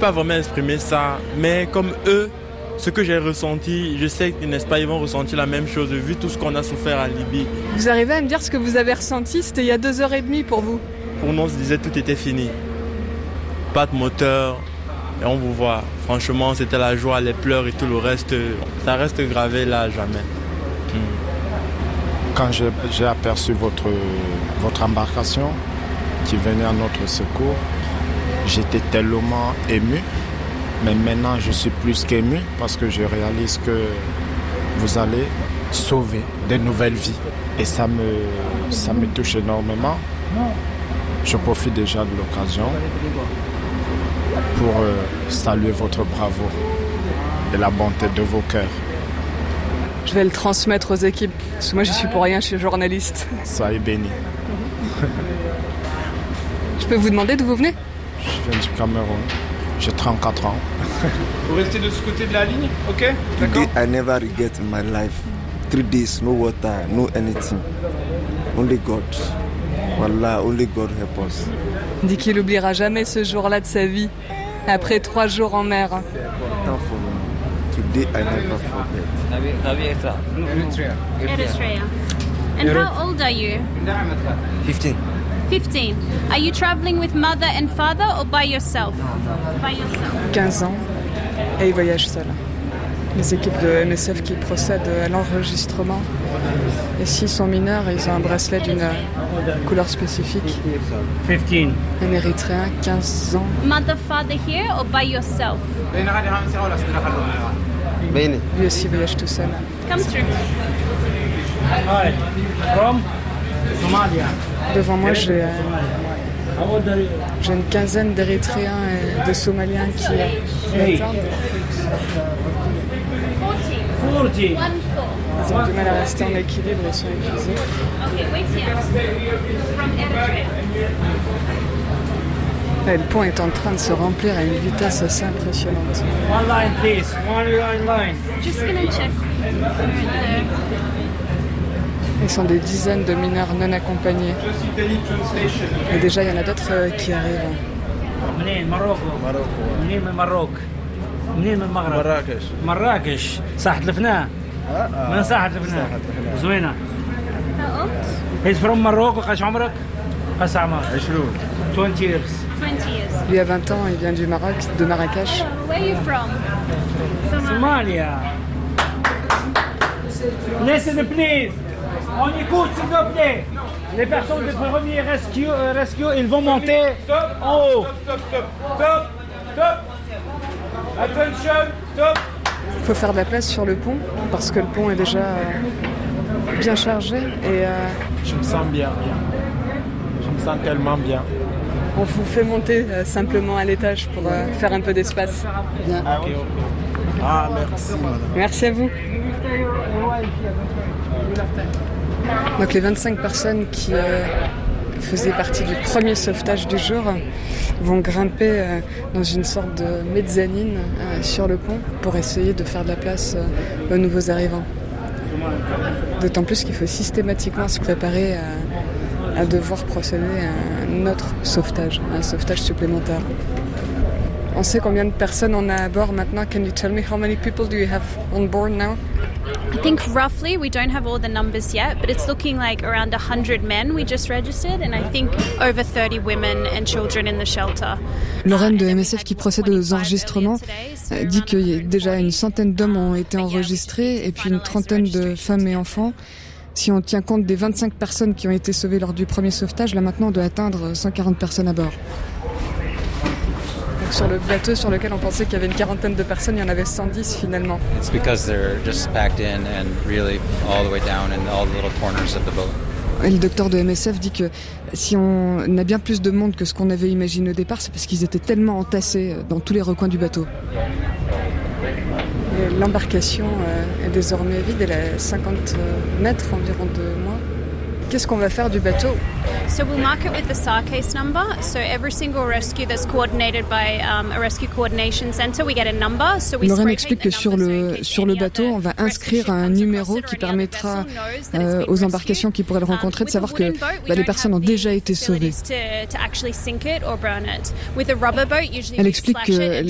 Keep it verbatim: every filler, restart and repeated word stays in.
pas vraiment exprimer ça, mais comme eux, ce que j'ai ressenti, je sais que, n'est-ce pas, ils vont ressentir la même chose, vu tout ce qu'on a souffert à Libye. Vous arrivez à me dire ce que vous avez ressenti? C'était il y a deux heures et demie pour vous. Pour nous, on se disait tout était fini. Pas de moteur, et on vous voit. Franchement, c'était la joie, les pleurs et tout le reste. Ça reste gravé là, jamais. Hmm. Quand j'ai, j'ai aperçu votre, votre embarcation qui venait à notre secours, j'étais tellement ému. Mais maintenant, je suis plus qu'ému parce que je réalise que vous allez sauver de nouvelles vies. Et ça me, ça me touche énormément. Je profite déjà de l'occasion pour euh, saluer votre bravoure et la bonté de vos cœurs. Je vais le transmettre aux équipes, parce que moi je suis pour rien, je suis journaliste. Soyez bénis. Je peux vous demander d'où vous venez? Je viens du Cameroun. J'ai trente-quatre ans. Vous restez de ce côté de la ligne, ok? D'accord. I never regret in my life. Three days, no water, no anything. Only God. Wallah, only God help us. Il dit qu'il n'oubliera jamais ce jour-là de sa vie, après trois jours en mer. Today, I never forget. Eritrea. Eritrea. And how old are you? fifteen. fifteen. Are you traveling with mother and father or by yourself? By yourself. quinze ans, et il voyage seul. Les équipes de M S F qui procèdent à l'enregistrement. Et s'ils sont mineurs, ils ont un bracelet d'une couleur spécifique. fifteen. Un Érythréen, quinze ans. Mother, father here or by yourself? Lui aussi voyage tout seul. Come through. Hi. From Somalia. Devant moi, j'ai, euh, j'ai une quinzaine d'Érythréens et de Somaliens qui m'attendent. forty. One, four. Ils ont du mal à rester en équilibre, ils sont épuisés. Okay, wait here. From Eritrea. Et le pont est en train de se remplir à une vitesse assez impressionnante. One line, please. One line, line. Just gonna check. Ils sont des dizaines de mineurs non accompagnés. Et déjà, il y en a d'autres euh, qui arrivent. منين ماروكو منين من ماروك منين من المغرب مراكش مراكش ساحة الفناء من ساحة الفناء زوينة How old? He's from Morocco. قاش عمرك؟ قاس أعمار عشرين twenty years. twenty years. Lui a vingt ans, il vient du Maroc, de Marrakech. Where are you from? Somalia. Listen please. On écoute s'il vous plaît. Les personnes de premier rescue, euh, rescue, ils vont monter en haut. Stop, stop, stop, stop. Attention, stop. Il faut faire de la place sur le pont, parce que le pont est déjà euh, bien chargé. Et euh, Je me sens bien, bien. Je me sens tellement bien. on vous fait monter euh, simplement à l'étage pour euh, faire un peu d'espace. Bien. Ah, okay, okay. Ah, merci, madame. Merci à vous. Donc les vingt-cinq personnes qui euh, faisaient partie du premier sauvetage du jour vont grimper euh, dans une sorte de mezzanine euh, sur le pont pour essayer de faire de la place euh, aux nouveaux arrivants. D'autant plus qu'il faut systématiquement se préparer à, à devoir procéder à un autre sauvetage, un sauvetage supplémentaire. On sait combien de personnes on a à bord maintenant. Can you tell me how many people do you have on board now? I think roughly, we don't have all the numbers yet, but it's looking like around one hundred men we just registered, and I think over thirty women and children in the shelter. Lorraine de M S F qui procède aux enregistrements dit que déjà une centaine d'hommes ont été enregistrés et puis une trentaine de femmes et enfants. Si on tient compte des vingt-cinq personnes qui ont été sauvées lors du premier sauvetage, là maintenant on doit atteindre cent quarante personnes à bord. Sur le bateau sur lequel on pensait qu'il y avait une quarantaine de personnes, il y en avait cent dix finalement. It's because they're just packed in and really all the way down in all the little corners of the boat. Et le docteur de M S F dit que si on a bien plus de monde que ce qu'on avait imaginé au départ, c'est parce qu'ils étaient tellement entassés dans tous les recoins du bateau. Et l'embarcation est désormais vide, elle est à cinquante mètres environ de moi. Qu'est-ce qu'on va faire du bateau? So we'll mark it with the S A R case number. So every single rescue that's coordinated by um, a rescue coordination center, we get a number. So we Lorraine spray explique paint que the sur numbers le sur le bateau, on va inscrire un numéro qui permettra euh, aux embarcations qui pourraient le rencontrer de savoir que bah, les personnes ont déjà été sauvées. Elle explique que